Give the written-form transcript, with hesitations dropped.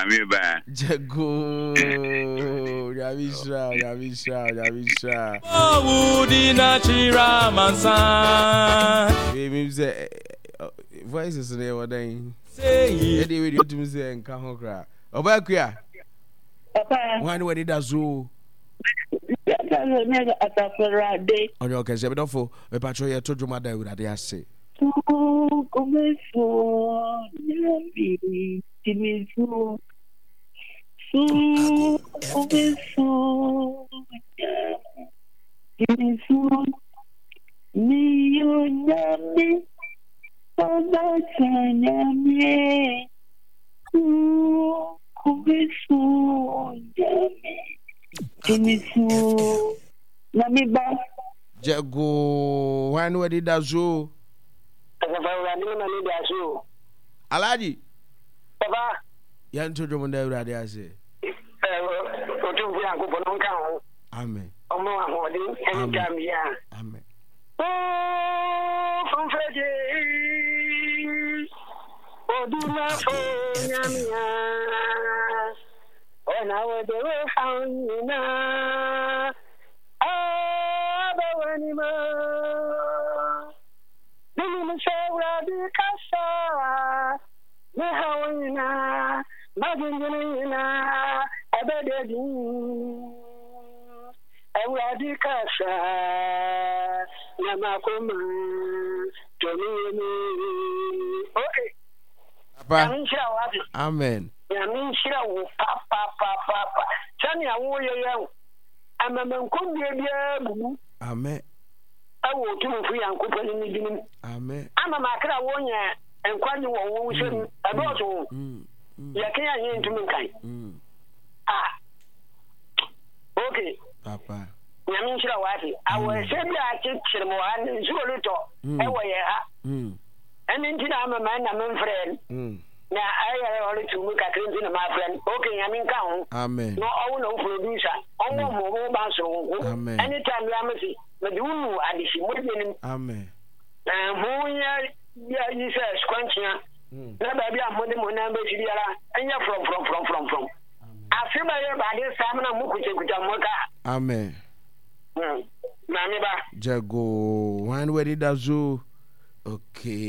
Mami ba. Jago. Yamisha. Oh, woody nachira mansan. Baby say voices there what then. Say Eddie radio to me say nka ho kra. Obakuya. Papa. Why we did that zo? On your case, but for a patrol, you told your mother would have say. Oh, come so, Yami, Timmy, so, come so, Timmy, so, me, Yami, Papa, Yami, come so, Yami, Timmy, so, Nami, ba. Jago, why we did that zo? Alaji. Papa. Yan told your mother would have say. Amen. Amen. Oh, from Freddy. Oh, do not phone Yamia. Oh, now they will found you now. Ah, the animal. The woman said, Rabbi Casa. The Hawina. Magina. Abedin. Rabbi Casa. Namakoma. Okay. Papa. Amen. Yamishira wo papa. Chani awo ye. Amamanko bia bubu. Amen. Awo tumfu yankopani ni dinim. Amen. Ama makra wo nya enkwanye wo wo hwem. Adoto. Yakan anye ntumi kan. Ah. Okay. Papa. Yamishira wati. Awo sebi a chichirmo an zuoluto. Ewo ye ha. Eni ntina amama na memfren. Na I only to look at things in my friend. Okay, I mean, count. Amen. No, I will producer. Only more bounce. Amen. Anytime you see, but you know, I see what you Amen. who you say, squanchia. Never be a money number, and you're from. I feel my body, Simon Mukucha. Amen. Mamma. Jago, when we did that zoo. Okay.